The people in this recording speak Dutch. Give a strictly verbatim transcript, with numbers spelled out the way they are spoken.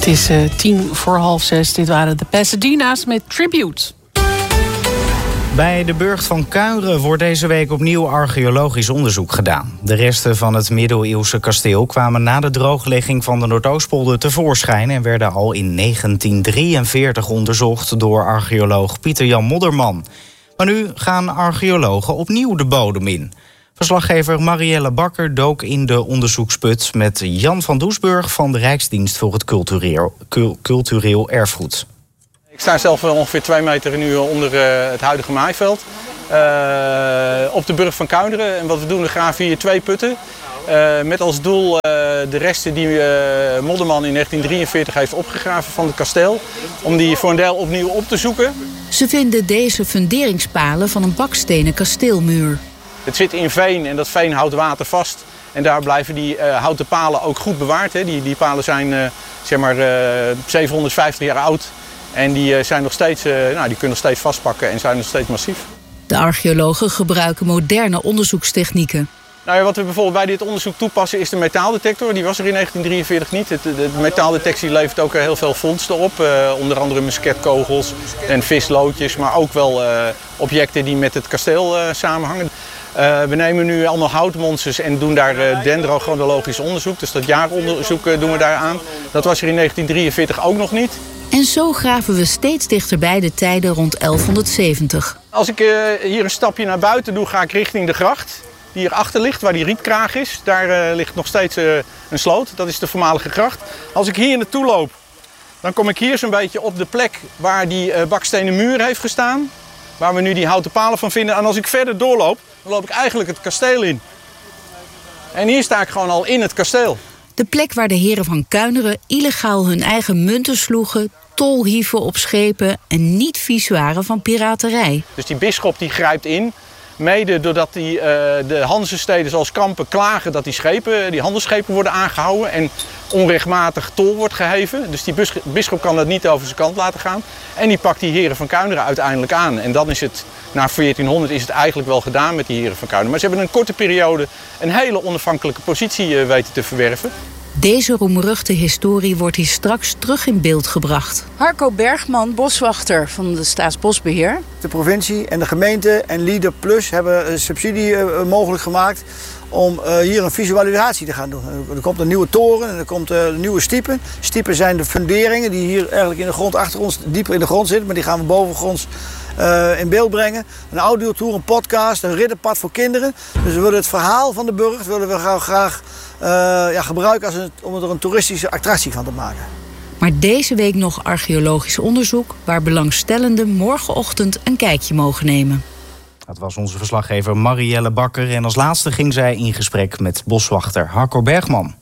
Het is uh, tien voor half zes. Dit waren de Pasadena's met Tribute. Bij de burcht van Kuinre wordt deze week opnieuw archeologisch onderzoek gedaan. De resten van het middeleeuwse kasteel kwamen na de drooglegging van de Noordoostpolder tevoorschijn en werden al in negentien drieënveertig onderzocht door archeoloog Pieter-Jan Modderman. Maar nu gaan archeologen opnieuw de bodem in. Verslaggever Marielle Bakker dook in de onderzoeksput met Jan van Doesburg van de Rijksdienst voor het Cultureel, Cultureel Erfgoed. Ik sta zelf ongeveer twee meter nu onder uh, het huidige maaiveld. Uh, op de burcht van Kuinre. En wat we doen, we graven hier twee putten. Uh, met als doel uh, de resten die uh, Modderman in negentien drieënveertig heeft opgegraven van het kasteel. Om die voor een deel opnieuw op te zoeken. Ze vinden deze funderingspalen van een bakstenen kasteelmuur. Het zit in veen en dat veen houdt water vast. En daar blijven die uh, houten palen ook goed bewaard. Hè. Die, die palen zijn uh, zeg maar uh, zevenhonderdvijftig jaar oud. En die, zijn nog steeds, uh, nou, die kunnen nog steeds vastpakken en zijn nog steeds massief. De archeologen gebruiken moderne onderzoekstechnieken. Nou ja, wat we bijvoorbeeld bij dit onderzoek toepassen is de metaaldetector. Die was er in negentien drieënveertig niet. De, de metaaldetectie levert ook heel veel vondsten op. Uh, onder andere musketkogels en visloodjes. Maar ook wel uh, objecten die met het kasteel uh, samenhangen. Uh, we nemen nu allemaal houtmonsters en doen daar uh, dendrochronologisch onderzoek. Dus dat jaaronderzoek uh, doen we daar aan. Dat was er in negentien drieënveertig ook nog niet. En zo graven we steeds dichterbij de tijden rond elfhonderdzeventig. Als ik uh, hier een stapje naar buiten doe, ga ik richting de gracht. Die hierachter ligt, waar die rietkraag is. Daar uh, ligt nog steeds uh, een sloot. Dat is de voormalige gracht. Als ik hier naartoe loop, dan kom ik hier zo'n beetje op de plek waar die uh, bakstenen muur heeft gestaan. Waar we nu die houten palen van vinden. En als ik verder doorloop, dan loop ik eigenlijk het kasteel in. En hier sta ik gewoon al in het kasteel. De plek waar de heren van Kuinre illegaal hun eigen munten sloegen, tol hieven op schepen en niet vies waren van piraterij. Dus die bisschop die grijpt in, mede doordat die, uh, de Hanzesteden zoals Kampen klagen dat die schepen, die handelsschepen worden aangehouden en onrechtmatig tol wordt geheven. Dus die bisschop kan dat niet over zijn kant laten gaan. En die pakt die heren van Kuinre uiteindelijk aan. En dan is het, na veertienhonderd is het eigenlijk wel gedaan met die heren van Kuinre. Maar ze hebben in een korte periode een hele onafhankelijke positie uh, weten te verwerven. Deze roemruchte historie wordt hier straks terug in beeld gebracht. Harco Bergman, boswachter van de Staatsbosbeheer. De provincie en de gemeente en Leader Plus hebben een subsidie uh, mogelijk gemaakt om uh, hier een visualisatie te gaan doen. Er komt een nieuwe toren en er komt uh, nieuwe stiepen. Stiepen zijn de funderingen die hier eigenlijk in de grond achter ons dieper in de grond zitten, maar die gaan we bovengronds uh, in beeld brengen. Een audiotour, een podcast, een ridderpad voor kinderen. Dus we willen het verhaal van de burcht willen we graag, graag uh, ja, gebruiken als een, om er een toeristische attractie van te maken. Maar deze week nog archeologisch onderzoek waar belangstellenden morgenochtend een kijkje mogen nemen. Dat was onze verslaggever Marielle Bakker en als laatste ging zij in gesprek met boswachter Harco Bergman.